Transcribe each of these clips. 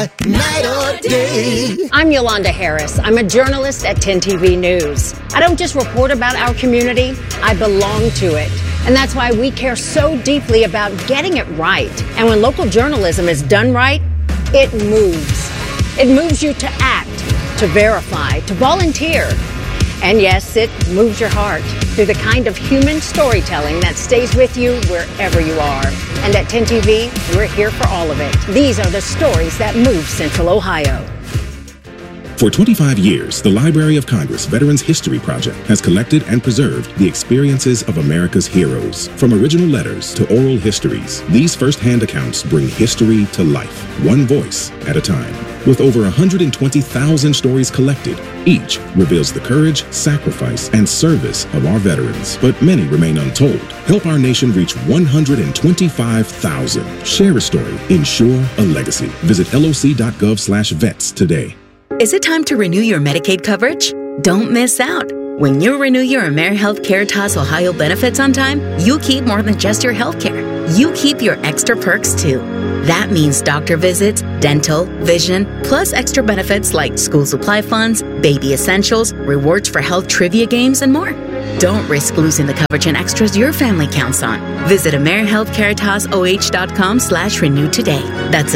night or day. I'm Yolanda Harris. I'm a journalist at 10 TV News. I don't just report about our community, I belong to it. And that's why we care so deeply about getting it right. And when local journalism is done right, it moves. It moves you to act, to verify, to volunteer. And yes, it moves your heart through the kind of human storytelling that stays with you wherever you are. And at 10 TV, we're here for all of it. These are the stories that move Central Ohio. For 25 years, the Library of Congress Veterans History Project has collected and preserved the experiences of America's heroes. From original letters to oral histories, these first-hand accounts bring history to life, one voice at a time. With over 120,000 stories collected, each reveals the courage, sacrifice, and service of our veterans. But many remain untold. Help our nation reach 125,000. Share a story. Ensure a legacy. Visit loc.gov/vets today. Is it time to renew your Medicaid coverage? Don't miss out. When you renew your AmeriHealth Caritas Ohio benefits on time, you keep more than just your health care. You keep your extra perks too. That means doctor visits, dental, vision, plus extra benefits like school supply funds, baby essentials, rewards for health trivia games, and more. Don't risk losing the coverage and extras your family counts on. Visit AmeriHealthCaritasoh.com/renew today. That's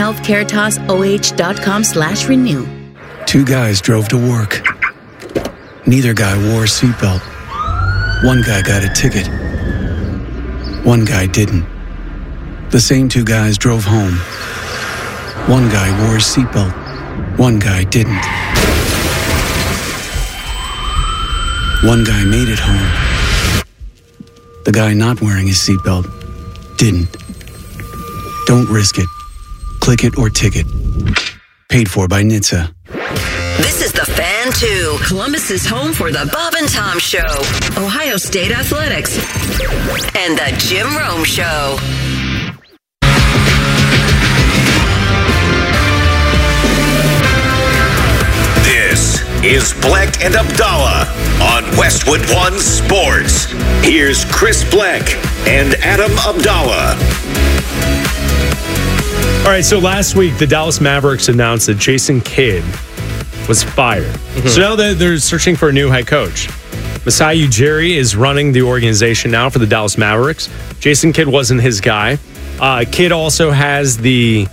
AmeriHealthCaritasoh.com/renew. Two guys drove to work. Neither guy wore a seatbelt. One guy got a ticket. One guy didn't. The same two guys drove home. One guy wore a seatbelt. One guy didn't. One guy made it home. The guy not wearing his seatbelt didn't. Don't risk it. Click it or ticket. Paid for by NHTSA. This is the Fan 2, Columbus's home for the Bob and Tom Show, Ohio State Athletics, and the Jim Rome Show. This is Bleck and Abdallah on Westwood One Sports. Here's Chris Bleck and Adam Abdallah. All right, so last week, the Dallas Mavericks announced that Jason Kidd was fired. Mm-hmm. So now they're searching for a new head coach. Masai Ujiri is running the organization now for the Dallas Mavericks. Jason Kidd wasn't his guy. Kidd also has the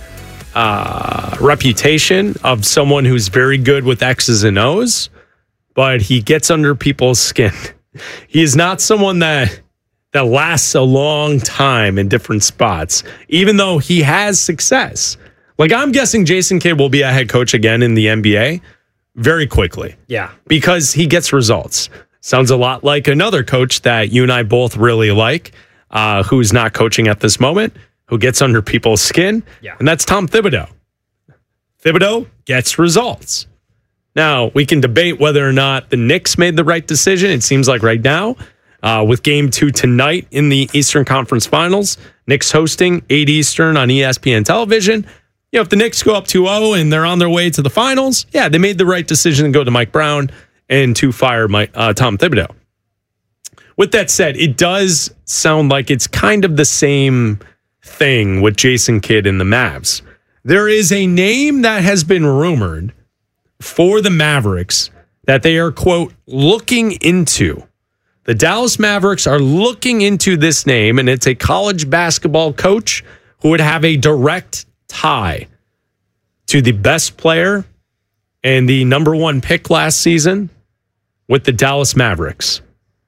reputation of someone who's very good with X's and O's, but he gets under people's skin. He is not someone that lasts a long time in different spots, even though he has success. Like, I'm guessing Jason Kidd will be a head coach again in the NBA very quickly. Yeah. Because he gets results. Sounds a lot like another coach that you and I both really like, who's not coaching at this moment, who gets under people's skin, and that's Tom Thibodeau. Thibodeau gets results. Now, we can debate whether or not the Knicks made the right decision. It seems like right now, with Game 2 tonight in the Eastern Conference Finals, Knicks hosting 8 Eastern on ESPN television. You know, if the Knicks go up 2-0 and they're on their way to the finals, yeah, they made the right decision to go to Mike Brown and to fire Tom Thibodeau. With that said, it does sound like it's kind of the same thing with Jason Kidd and the Mavs. There is a name that has been rumored for the Mavericks that they are, quote, looking into. The Dallas Mavericks are looking into this name, and it's a college basketball coach who would have a direct tie to the best player and the number one pick last season with the Dallas Mavericks.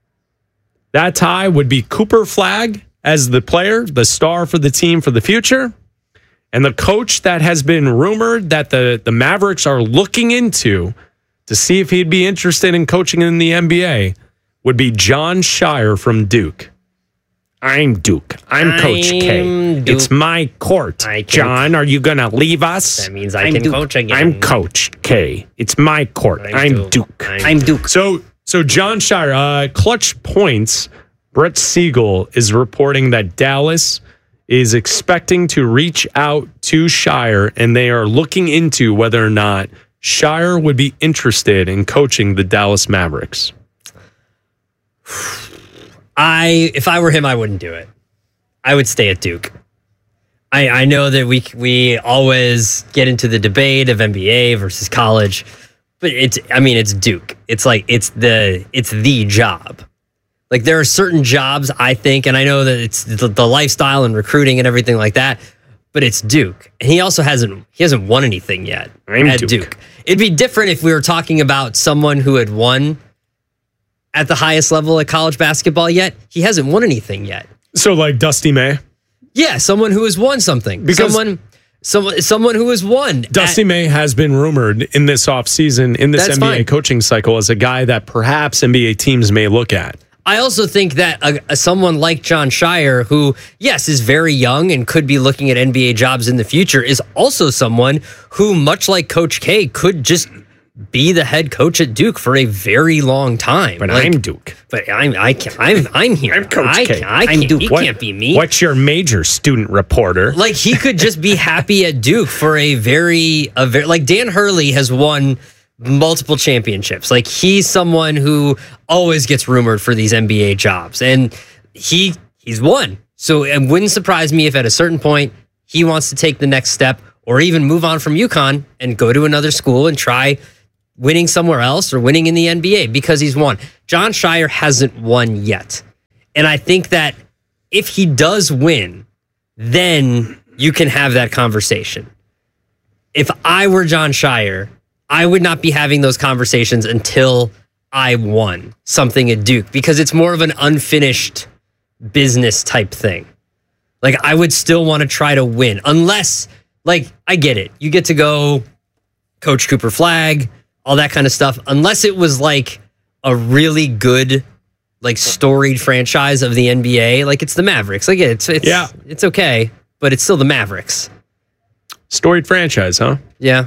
That tie would be Cooper Flagg as the player, the star for the team for the future. And the coach that has been rumored that the Mavericks are looking into to see if he'd be interested in coaching in the NBA would be Jon Scheyer from Duke. I'm Duke. I'm Coach K. Duke. It's my court. John, are you going to leave us? That means I can coach again. I'm Coach K. It's my court. I'm Duke. I'm Duke. So Jon Scheyer, Clutch Points, Brett Siegel is reporting that Dallas is expecting to reach out to Scheyer, and they are looking into whether or not Scheyer would be interested in coaching the Dallas Mavericks. If I were him, I wouldn't do it. I would stay at Duke. I know that we always get into the debate of NBA versus college, but it's Duke. It's like it's the job. Like there are certain jobs, I think, and I know that it's the lifestyle and recruiting and everything like that, but it's Duke. And he also hasn't won anything yet at Duke. It'd be different if we were talking about someone who had won at the highest level at college basketball yet. He hasn't won anything yet. So like Dusty May? Yeah, someone who has won something. Because someone who has won. Dusty May has been rumored in this offseason, in this NBA coaching cycle, as a guy that perhaps NBA teams may look at. I also think that someone like Jon Scheyer, who, yes, is very young and could be looking at NBA jobs in the future, is also someone who, much like Coach K, could just be the head coach at Duke for a very long time. But I'm Duke. But I'm here. I'm Coach K. I'm Duke. He can't be me. What's your major, student reporter? Like, he could just be happy at Duke for a very like Dan Hurley has won multiple championships. Like, he's someone who always gets rumored for these NBA jobs, and he's won. So it wouldn't surprise me if at a certain point he wants to take the next step or even move on from UConn and go to another school and try winning somewhere else or winning in the NBA because he's won. Jon Scheyer hasn't won yet. And I think that if he does win, then you can have that conversation. If I were Jon Scheyer, I would not be having those conversations until I won something at Duke because it's more of an unfinished business type thing. Like, I would still want to try to win unless, like, I get it. You get to go coach Cooper Flagg, all that kind of stuff. Unless it was like a really good, like, storied franchise of the NBA. Like, it's the Mavericks. Like, it's okay, but it's still the Mavericks. Storied franchise, huh? Yeah.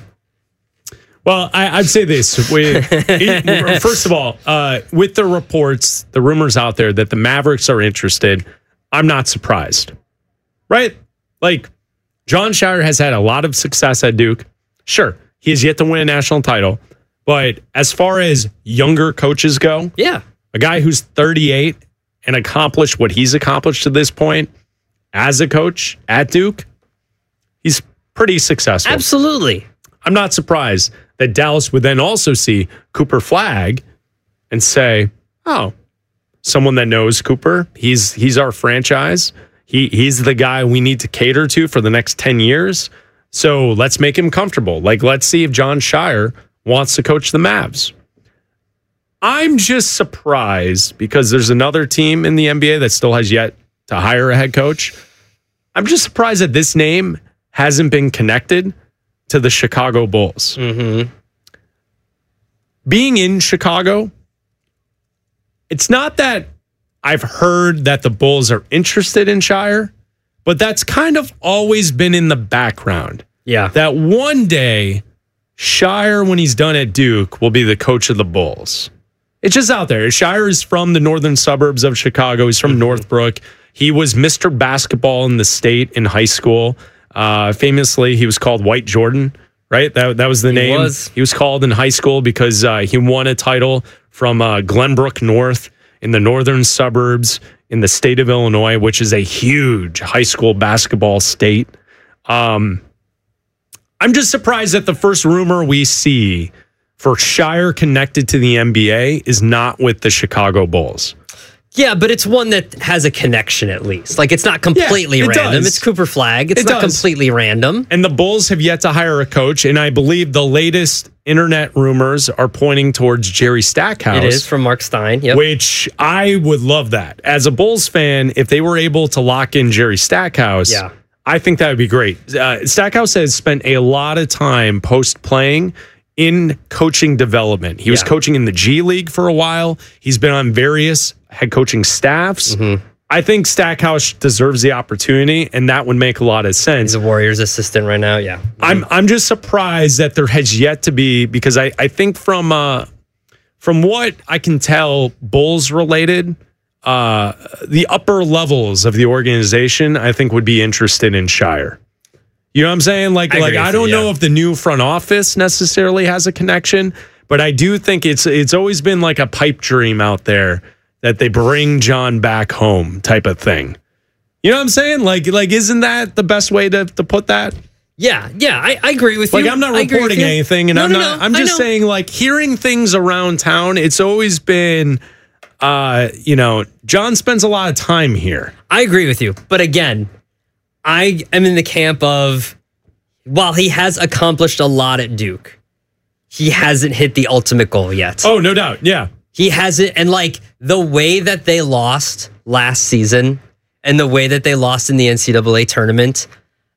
Well, I'd say this. First of all, with the reports, the rumors out there that the Mavericks are interested, I'm not surprised. Right? Like, Jon Scheyer has had a lot of success at Duke. Sure, he has yet to win a national title. But as far as younger coaches go, yeah, a guy who's 38 and accomplished what he's accomplished to this point as a coach at Duke, he's pretty successful. Absolutely. I'm not surprised that Dallas would then also see Cooper Flagg and say, oh, someone that knows Cooper, he's our franchise. He's the guy we need to cater to for the next 10 years. So let's make him comfortable. Like, let's see if Jon Scheyer wants to coach the Mavs. I'm just surprised because there's another team in the NBA that still has yet to hire a head coach. I'm just surprised that this name hasn't been connected to the Chicago Bulls. Mm-hmm. Being in Chicago, it's not that I've heard that the Bulls are interested in Scheyer, but that's kind of always been in the background. Yeah. That one day, Scheyer, when he's done at Duke, will be the coach of the Bulls. It's just out there. Scheyer is from the northern suburbs of Chicago. He's from Northbrook. He was Mr. Basketball in the state in high school. Famously, he was called White Jordan, right? That was the name. He was called in high school because he won a title from Glenbrook North in the northern suburbs in the state of Illinois, which is a huge high school basketball state. I'm just surprised that the first rumor we see for Scheyer connected to the NBA is not with the Chicago Bulls. Yeah, but it's one that has a connection at least. Like, it's not completely random. It's Cooper Flagg. It's not completely random. And the Bulls have yet to hire a coach, and I believe the latest internet rumors are pointing towards Jerry Stackhouse. It is from Mark Stein, yep. Which I would love that. As a Bulls fan, if they were able to lock in Jerry Stackhouse, yeah, I think that would be great. Stackhouse has spent a lot of time post-playing in coaching development. He was coaching in the G League for a while. He's been on various head coaching staffs. Mm-hmm. I think Stackhouse deserves the opportunity, and that would make a lot of sense. He's a Warriors assistant right now, yeah. I'm just surprised that there has yet to be, because I think from what I can tell, Bulls related, the upper levels of the organization, I think, would be interested in Scheyer. You know what I'm saying? Like I don't know if the new front office necessarily has a connection, but I do think it's always been like a pipe dream out there that they bring John back home type of thing. You know what I'm saying? Like, isn't that the best way to put that? Yeah, I agree with you. Like, I'm not reporting anything, and I'm just saying, like, hearing things around town, it's always been, John spends a lot of time here. I agree with you. But again, I am in the camp of, while he has accomplished a lot at Duke, he hasn't hit the ultimate goal yet. Oh, no doubt. Yeah. He hasn't. And like the way that they lost last season and the way that they lost in the NCAA tournament,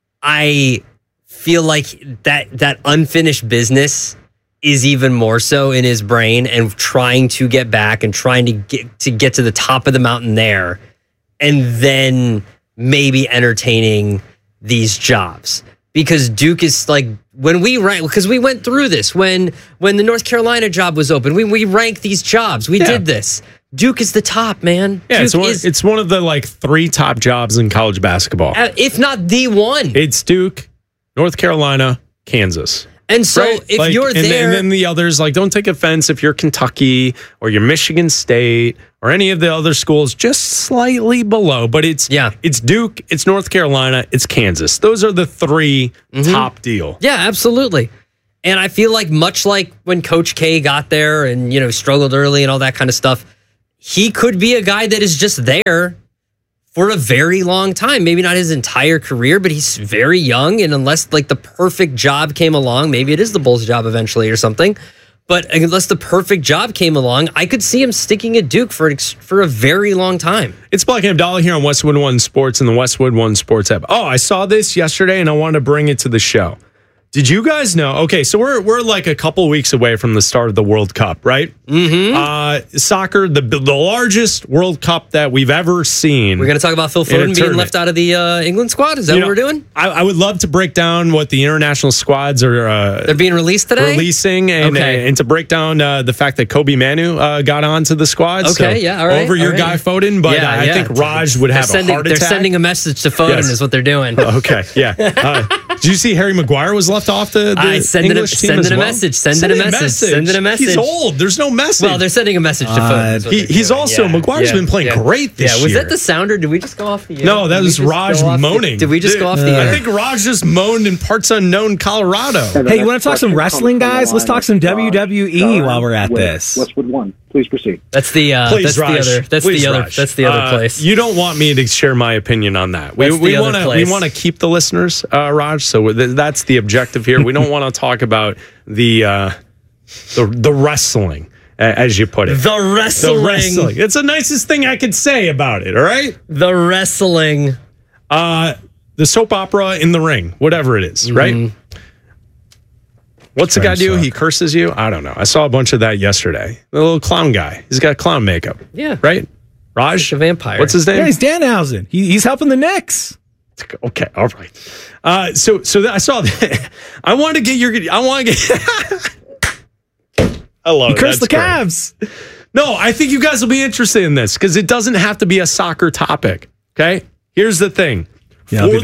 I feel like that unfinished business is even more so in his brain, and trying to get back and trying to get to the top of the mountain there, and then maybe entertaining these jobs. Because Duke is like, when we rank, because we went through this when the North Carolina job was open, we ranked these jobs. We did this. Duke is the top, man. Yeah, Duke it's one of the like 3 top jobs in college basketball, if not the one. It's Duke, North Carolina, Kansas. And so if you're there... And then the others, like, don't take offense if you're Kentucky or you're Michigan State or any of the other schools just slightly below. But it's Duke, it's North Carolina, it's Kansas. Those are the 3 top deal. Yeah, absolutely. And I feel like, much like when Coach K got there and, struggled early and all that kind of stuff, he could be a guy that is just there for a very long time. Maybe not his entire career, but he's very young. And unless like the perfect job came along, maybe it is the Bulls job eventually or something. But unless the perfect job came along, I could see him sticking at Duke for a very long time. It's Black and Abdallah here on Westwood One Sports and the Westwood One Sports app. Oh, I saw this yesterday and I wanted to bring it to the show. Did you guys know? Okay, so we're like a couple weeks away from the start of the World Cup, right? Mm-hmm. Soccer, the largest World Cup that we've ever seen. We're going to talk about Phil Foden being left out of the England squad? Is that what we're doing? I would love to break down what the international squads are. They're being released today? Releasing, and to break down the fact that Kobe Manu got onto the squad. Okay, so all right. Over your guy Foden, but I think Raj would have a heart attack. They're sending a message to Foden is what they're doing. Okay, yeah. Did you see Harry Maguire was left off the English team as well? Send it a message. He's old. There's no message. Well, they're sending a message to Foden. He's also, Maguire's been playing great this year. Was that the sound, or did we just go off the air? No, that was Raj moaning. Did we just go off the air? I think Raj just moaned in parts unknown Colorado. Hey, you want to talk some wrestling, guys? Let's talk some WWE while we're at this. Westwood One. Please proceed. That's the other place. You don't want me to share my opinion on that. We want to keep the listeners, Raj. So that's the objective here. We don't want to talk about the wrestling, as you put it. The wrestling. It's the nicest thing I could say about it. All right. The wrestling. The soap opera in the ring, whatever it is, right? What's the guy do? He curses you? I don't know. I saw a bunch of that yesterday. The little clown guy. He's got clown makeup. Yeah. Right? Raj? Like a vampire. What's his name? Yeah, he's Danhausen. He's helping the Knicks. Okay. All right. So I saw that. I want to get I love it. He cursed the Cavs. No, I think you guys will be interested in this because it doesn't have to be a soccer topic. Okay? Here's the thing. Yeah, For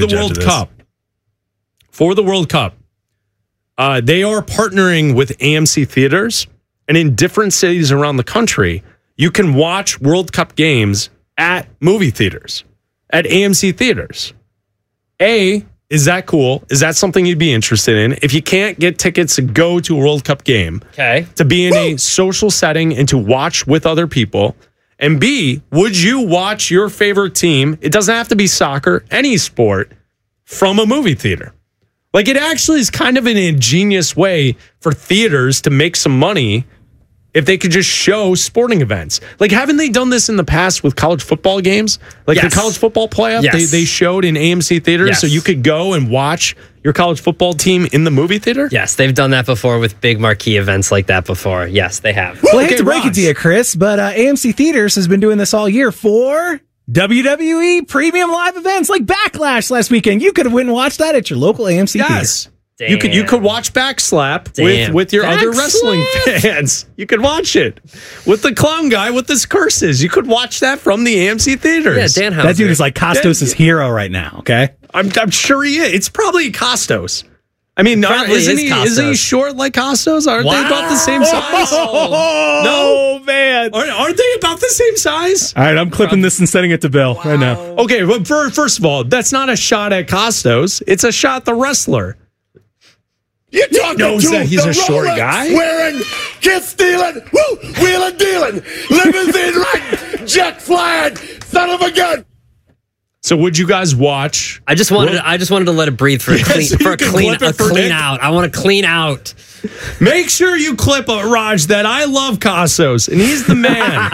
the World Cup, they are partnering with AMC Theaters, and in different cities around the country, you can watch World Cup games at movie theaters, at AMC Theaters. Is that cool? Is that something you'd be interested in? If you can't get tickets to go to a World Cup game, to be in a social setting and to watch with other people, and B, would you watch your favorite team? It doesn't have to be soccer, any sport, from a movie theater. Like, it actually is kind of an ingenious way for theaters to make some money if they could just show sporting events. Like, haven't they done this in the past with college football games? Like the college football playoff, they showed in AMC theaters, so you could go and watch your college football team in the movie theater? Yes, they've done that before with big marquee events like that before. Yes, they have. Well, I hate to break it to you, Chris, but AMC Theaters has been doing this all year for WWE premium live events like Backlash last weekend. You could have went and watched that at your local AMC theater. Damn. You could watch Backslap with your other wrestling fans. You could watch it with the clown guy with his curses. You could watch that from the AMC theaters. Yeah, Danhausen. That dude is like Costos' hero right now. Okay, I'm sure he is. It's probably Costos. I mean, Probably isn't is he Costos. short like Costos? Aren't they about the same size? Oh, man. Aren't they about the same size? All right, I'm clipping this and sending it to Bill right now. Okay, but first of all, that's not a shot at Costos. It's a shot at the wrestler. You talking knows to that he's the a short Rolex guy? Wearing, kiss stealing, wheeling dealing, limousine riding, jet flying, son of a gun. So would you guys watch? I just wanted to let it breathe for a clean so you can clip it for Nick? out. I want to clean out. Make sure you clip Raj that I love Costos and he's the man.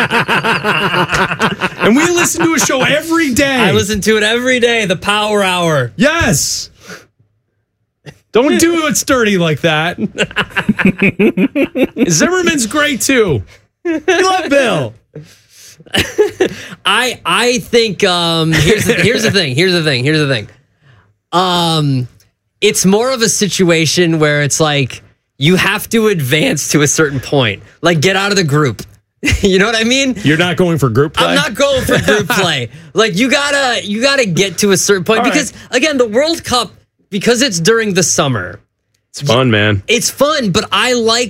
And we listen to a show every day. I listen to it every day. The Power Hour. Yes. Don't do it dirty like that. Zimmerman's great too. You love Bill. I think here's the thing. It's more of a situation where it's like you have to advance to a certain point. Like get out of the group. You know what I mean? You're not going for group play? I'm not going for group play. Like you gotta get to a certain point. Because again, the World Cup, because it's during the summer. It's fun, man. It's fun, but I want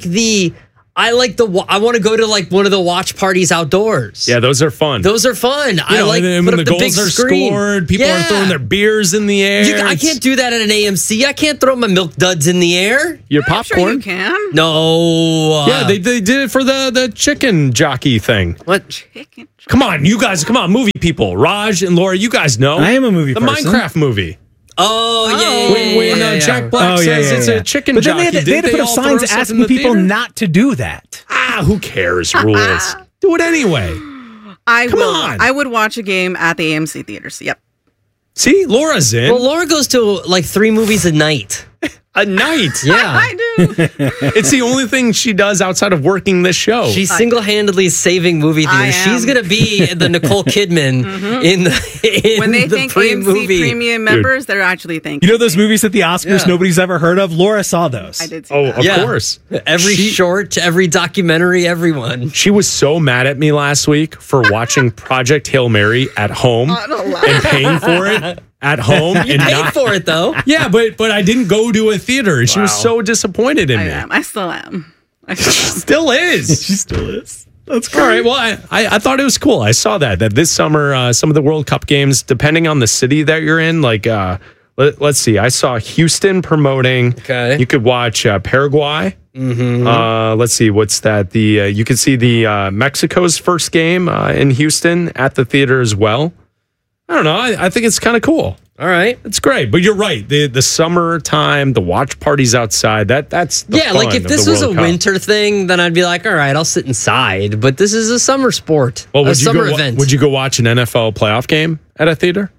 to go to like one of the watch parties outdoors. Yeah, those are fun. Those are fun. I like when put the up the big goals are screen. scored, people are throwing their beers in the air. I can't do that at an AMC. I can't throw my milk duds in the air. Your popcorn. Sure you can. No. Yeah, they did it for the chicken jockey thing. What? Chicken. Come on, you guys. Come on, movie people. Raj and Laura, you guys know. I am a movie The person. Minecraft movie. Oh, yeah. When Jack Black says it's a chicken but then jockey. they had to put up signs asking people not to do that. Who cares? Rules. Do it anyway. Come on. I would watch a game at the AMC theaters. Yep. See, Laura's in. Well, Laura goes to like 3 movies a night. A night? Yeah. I do. It's the only thing she does outside of working this show. She's single-handedly saving movie theaters. She's going to be the Nicole Kidman in when they the think pre-movie. AMC premium members, they're actually thinking. You know those movies at the Oscars nobody's ever heard of? Laura saw those. I did see of course. Every short, every documentary, everyone. She was so mad at me last week for watching Project Hail Mary at home and paying for it at home. You and paid not for it, though. Yeah, but I didn't go to a theater. She was so disappointed in me. I still am. Still is. She still is. That's great. All right. Well, I thought it was cool. I saw that this summer, some of the World Cup games, depending on the city that you're in, like let's see. I saw Houston promoting. Okay. You could watch Paraguay. Mm-hmm. Let's see. What's that? You could see the Mexico's first game in Houston at the theater as well. I don't know. I think it's kind of cool. All right. It's great. But you're right. The summertime, the watch parties outside, that's the fun like if of this the was a World Cup. winter thing, then I'd be like, all right, I'll sit inside. But this is a summer sport. Well, a summer event. Would you go watch an NFL playoff game at a theater?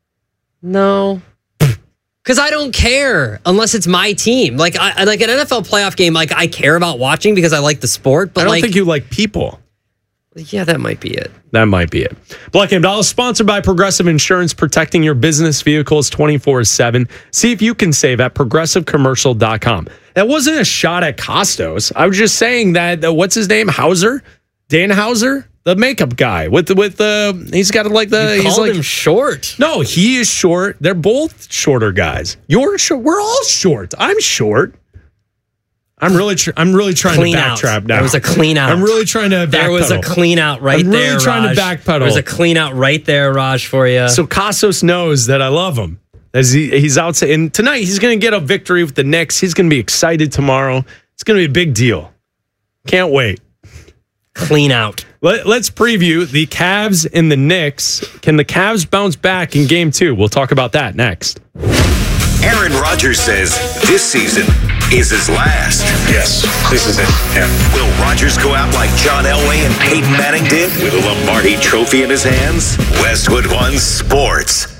No. Because I don't care unless it's my team. Like I like an NFL playoff game, like I care about watching because I like the sport. But I don't think you like people. Yeah, that might be it. That might be it. Black and Dollar sponsored by Progressive Insurance, protecting your business vehicles 24/7. See if you can save at progressivecommercial.com. That wasn't a shot at Costos. I was just saying that what's his name? Hauser? Dan Hauser? The makeup guy with the he's got like the You he's called like him short. No, he is short. They're both shorter guys. You're short. We're all short. I'm short. I'm really trying Clean to out. backtrap now. There was a clean out. I'm really trying to backpedal. There was a clean out right I'm really there, trying Raj. to backpedal. There was a clean out right there, Raj, for you. So Costos knows that I love him. As he's out, and tonight he's going to get a victory with the Knicks. He's going to be excited tomorrow. It's going to be a big deal. Can't wait. Clean out. Let's preview the Cavs and the Knicks. Can the Cavs bounce back in Game 2? We'll talk about that next. Aaron Rodgers says this season is his last. Yes, this is it. Yeah. Will Rodgers go out like John Elway and Peyton Manning did with a Lombardi trophy in his hands? Westwood One Sports.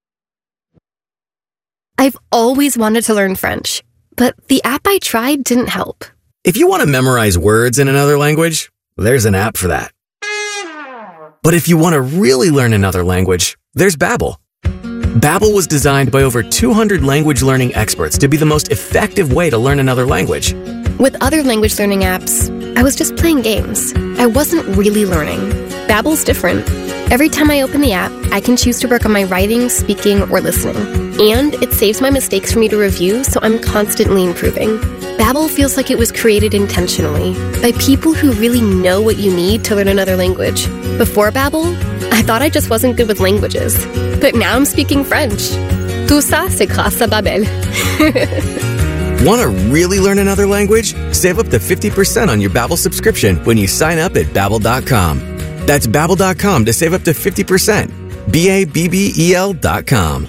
I've always wanted to learn French, but the app I tried didn't help. If you want to memorize words in another language, there's an app for that. But if you want to really learn another language, there's Babbel. Babbel was designed by over 200 language learning experts to be the most effective way to learn another language. With other language learning apps, I was just playing games. I wasn't really learning. Babbel's different. Every time I open the app, I can choose to work on my writing, speaking, or listening. And it saves my mistakes for me to review, so I'm constantly improving. Babbel feels like it was created intentionally by people who really know what you need to learn another language. Before Babbel, I thought I just wasn't good with languages. But now I'm speaking French. Tout ça, c'est grâce à Babbel. Want to really learn another language? Save up to 50% on your Babbel subscription when you sign up at Babbel.com. That's Babbel.com to save up to 50%. Babbel.com.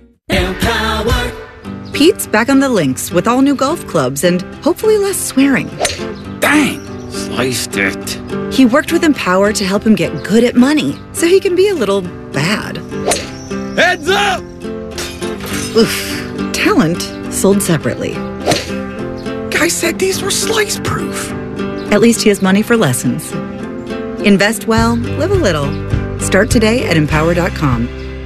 Pete's back on the links with all new golf clubs and hopefully less swearing. Dang, sliced it. He worked with Empower to help him get good at money so he can be a little bad. Heads up! Oof. Talent sold separately. Guy said these were slice-proof. At least he has money for lessons. Invest well, live a little. Start today at Empower.com.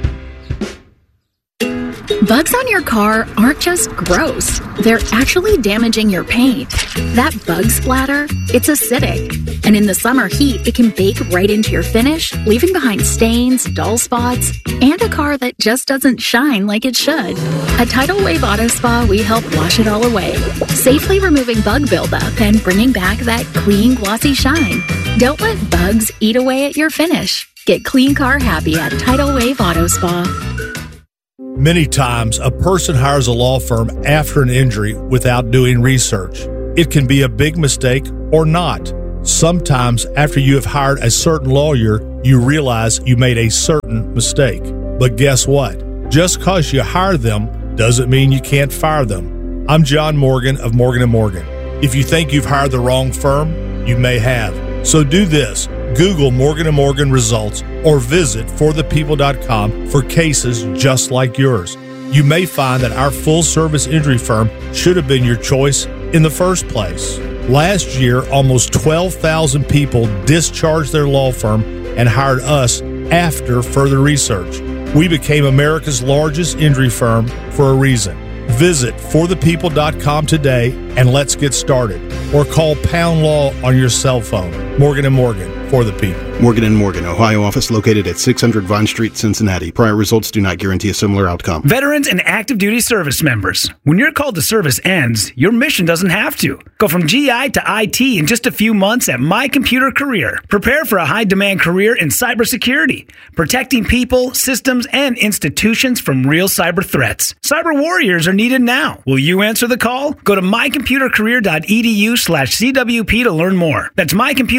Bugs on your car aren't just gross. They're actually damaging your paint. That bug splatter, it's acidic. And in the summer heat, it can bake right into your finish, leaving behind stains, dull spots, and a car that just doesn't shine like it should. At Tidal Wave Auto Spa, we help wash it all away, safely removing bug buildup and bringing back that clean, glossy shine. Don't let bugs eat away at your finish. Get clean car happy at Tidal Wave Auto Spa. Many times, a person hires a law firm after an injury without doing research. It can be a big mistake or not. Sometimes, after you have hired a certain lawyer, you realize you made a certain mistake. But guess what? Just because you hire them doesn't mean you can't fire them. I'm John Morgan of Morgan & Morgan. If you think you've hired the wrong firm, you may have. So do this. Google Morgan & Morgan results or visit forthepeople.com for cases just like yours. You may find that our full-service injury firm should have been your choice in the first place. Last year, almost 12,000 people discharged their law firm and hired us after further research. We became America's largest injury firm for a reason. Visit forthepeople.com today and let's get started. Or call Pound Law on your cell phone. Morgan & Morgan, for the people. Morgan & Morgan, Ohio office located at 600 Vine Street, Cincinnati. Prior results do not guarantee a similar outcome. Veterans and active duty service members. When your call to service ends, your mission doesn't have to. Go from GI to IT in just a few months at My Computer Career. Prepare for a high-demand career in cybersecurity, protecting people, systems, and institutions from real cyber threats. Cyber warriors are needed now. Will you answer the call? Go to mycomputercareer.edu/CWP to learn more. That's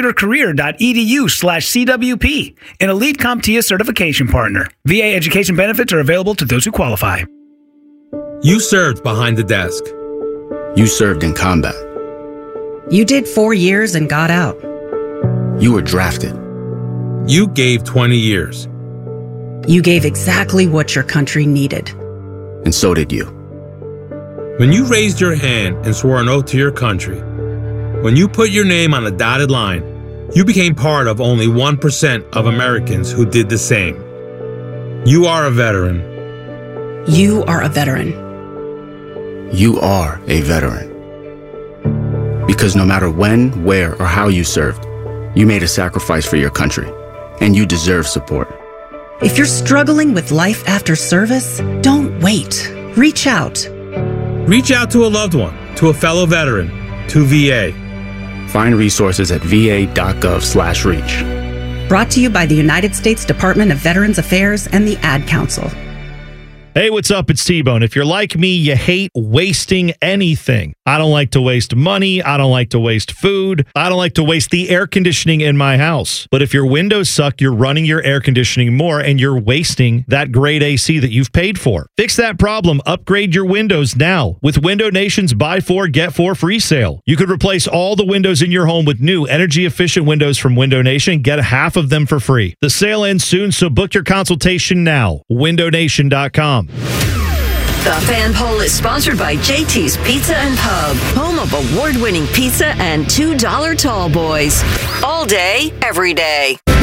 mycomputercareer.edu/CWP, an Elite CompTIA certification partner. VA education benefits are available to those who qualify. You served behind the desk. You served in combat. You did 4 years and got out. You were drafted. You gave 20 years. You gave exactly what your country needed. And so did you. When you raised your hand and swore an oath to your country, when you put your name on a dotted line, you became part of only 1% of Americans who did the same. You are a veteran. You are a veteran. You are a veteran. Because no matter when, where, or how you served, you made a sacrifice for your country, and you deserve support. If you're struggling with life after service, don't wait. Reach out. Reach out to a loved one, to a fellow veteran, to VA. Find resources at va.gov/reach. Brought to you by the United States Department of Veterans Affairs and the Ad Council. Hey, what's up? It's T-Bone. If you're like me, you hate wasting anything. I don't like to waste money. I don't like to waste food. I don't like to waste the air conditioning in my house. But if your windows suck, you're running your air conditioning more and you're wasting that great AC that you've paid for. Fix that problem. Upgrade your windows now with Window Nation's Buy 4, Get 4 free sale. You could replace all the windows in your home with new energy-efficient windows from Window Nation. Get half of them for free. The sale ends soon, so book your consultation now. WindowNation.com. The Fan Poll is sponsored by JT's Pizza and Pub, home of award-winning pizza and $2 tall boys. All day, every day.